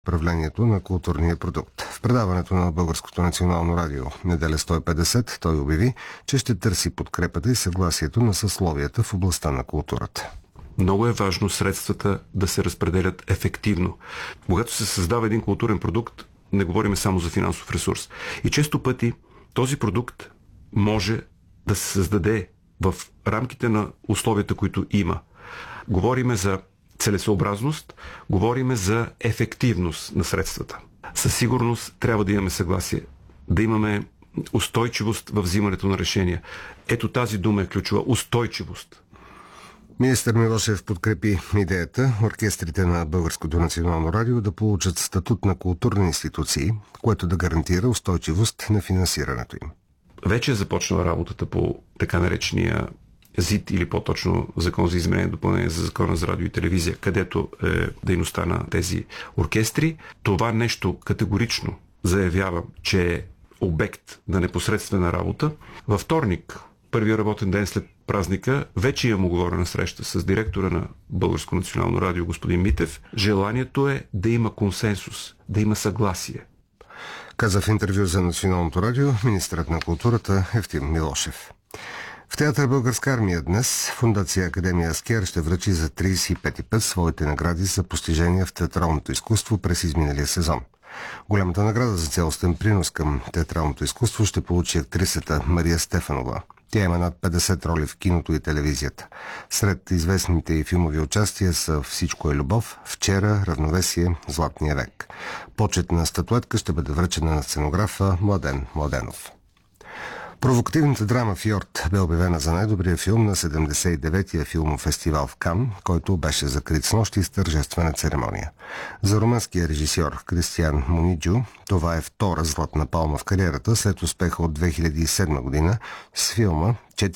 управлението на културния продукт. В предаването на Българското национално радио неделя 150 той обяви, че ще търси подкрепата и съгласието на съсловията в областта на културата. Много е важно средствата да се разпределят ефективно. Когато се създава един културен продукт, не говорим само за финансов ресурс. И често пъти този продукт може да се създаде в рамките на условията, които има. Говориме за целесообразност, говориме за ефективност на средствата. Със сигурност трябва да имаме съгласие, да имаме устойчивост в взимането на решения. Ето тази дума е ключова – устойчивост. Министър Милошев подкрепи идеята оркестрите на Българското национално радио да получат статут на културни институции, което да гарантира устойчивост на финансирането им. Вече е започнала работата по така наречения ЗИД или по-точно Закон за изменение и допълнение за Закона за радио и телевизия, където е дейността на тези оркестри. Това нещо категорично заявявам, че е обект на непосредствена работа. Във вторник, първия работен ден след празника, вече имам оговорена среща с директора на Българско национално радио господин Митев. Желанието е да има консенсус, да има съгласие. Каза в интервю за Националното радио министърът на културата Евтим Милошев. В театър Българска армия днес Фондация Академия Аскер ще връчи за 35-ти път своите награди за постижения в театралното изкуство през изминалия сезон. Голямата награда за цялостен принос към театралното изкуство ще получи актрисата Мария Стефанова. Тя има над 50 роли в киното и телевизията. Сред известните и филмови участия са "Всичко е любов", "Вчера", "Равновесие", "Златния век". Почетна статуетка ще бъде връчена на сценографа Младен Младенов. Провокативната драма "Фьорд" бе обявена за най-добрия филм на 79-я филмов фестивал в Кан, който беше закрит снощи с тържествена церемония. За румънския режисьор Кристиан Муниджо това е втора златна палма в кариерата след успеха от 2007 година с филма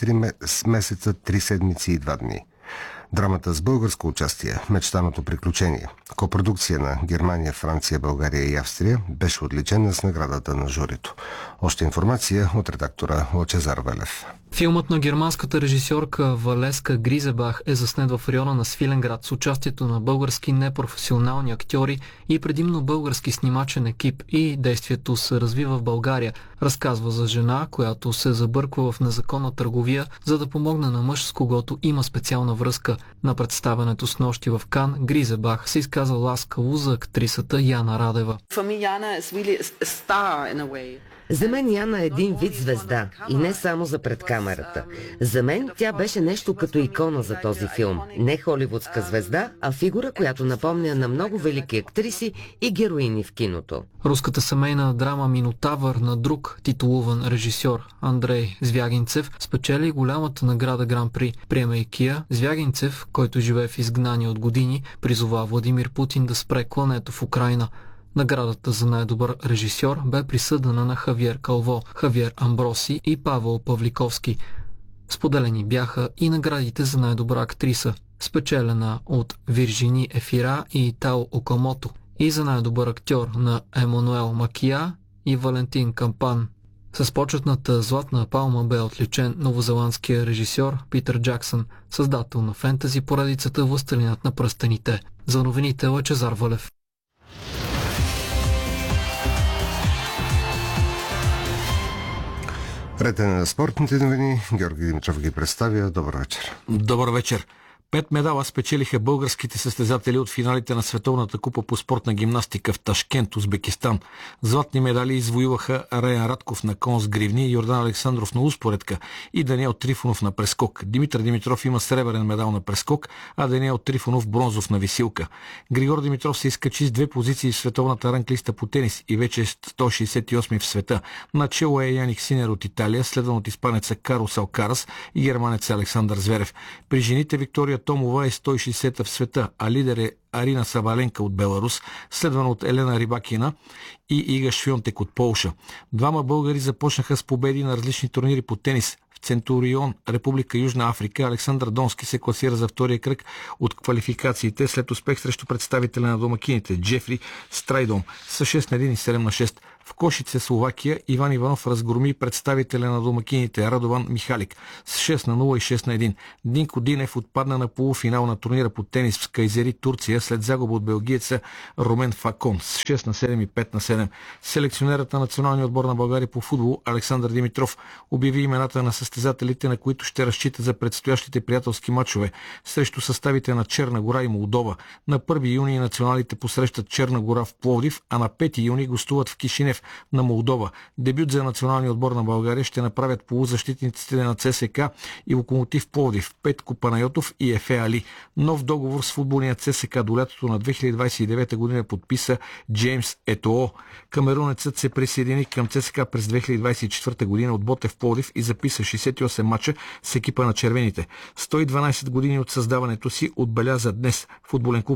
"4 месеца, 3 седмици и 2 дни". Драмата с българско участие "Мечтаното приключение", копродукция на Германия, Франция, България и Австрия, беше отличена с наградата на журито. Още информация от редактора Лъчезар Велев. Филмът на германската режисьорка Валеска Гризебах е заснет в района на Свиленград с участието на български непрофесионални актьори и предимно български снимачен екип, и действието се развива в България. Разказва за жена, която се забърква в незаконна търговия, за да помогне на мъж, с когото има специална връзка. На представянето с нощи в Кан Гризебах се изказа ласкаво за актрисата Яна Радева. За мен Яна е един вид звезда и не само за пред камерата. За мен тя беше нещо като икона за този филм. Не холивудска звезда, а фигура, която напомня на много велики актриси и героини в киното. Руската семейна драма "Минотавър" на друг титулуван режисьор Андрей Звягинцев спечели голямата награда Гран-при. Приемайки я, Звягинцев, който живее в изгнание от години, призова Владимир Путин да спре клането в Украйна. Наградата за най-добър режисьор бе присъдена на Хавиер Калво, Хавиер Амброси и Павел Павликовски. Споделени бяха и наградите за най-добра актриса, спечелена от Виржини Ефира и Тао Окамото, и за най-добър актьор на Емануел Макия и Валентин Кампан. С почетната златна палма бе отличен новозеландския режисьор Питър Джаксън, създател на фентази поредицата "Властелинът на пръстените". За новините Лъчезар Валев. Ред на спортните новини. Георги Димитров ги представя. Добър вечер. Добър вечер. 5 медала спечелиха българските състезатели от финалите на Световната купа по спортна гимнастика в Ташкент, Узбекистан. Златни медали извоюваха Раян Радков на кон с гривни, Йордан Александров на успоредка и Даниел Трифонов на прескок. Димитър Димитров има сребърен медал на прескок, а Даниел Трифонов бронзов на висилка. Григор Димитров се изкачи с 2 позиции в световната ранглиста по тенис и вече е 168 в света. Начело е Яник Синер от Италия, следван от испанеца Карлос Алкарас и германеца Александър Зверев. При жените Виктория Томова е 160 в света, а лидер е Арина Саваленка от Беларус, следвана от Елена Рибакина и Ига Швионтек от Полша. Двама българи започнаха с победи на различни турнири по тенис. В Центурион, Република Южна Африка, Александър Донски се класира за втория кръг от квалификациите след успех срещу представителя на домакините Джефри Страйдом с 6-1 и 7-6. В Кошице, Словакия, Иван Иванов разгроми представителя на домакините Радован Михалик с 6-0 и 6-1. Динко Динев отпадна на полуфинал на турнира по тенис в Кайзери, Турция, след загуба от белгиеца Ромен Факон с 6-7 и 5-7. Селекционерът на националния отбор на България по футбол Александър Димитров обяви имената на състезателите, на които ще разчита за предстоящите приятелски мачове срещу съставите на Черна гора и Молдова. На 1 юни националите посрещат Черна гора в Пловдив, а на 5 юни гостуват в Кишинев на Молдова. Дебют за националния отбор на България ще направят полузащитниците на ЦСКА и Локомотив Пловдив, Петко Панайотов и Ефе Али. Нов договор с футболния ЦСКА до лятото на 2029 година подписа Джеймс Етоо. Камерунецът се присъедини към ЦСКА през 2024 година от Ботев Пловдив и записа 68 мача с екипа на червените. 112 години от създаването си отбеляза днес футболен клуб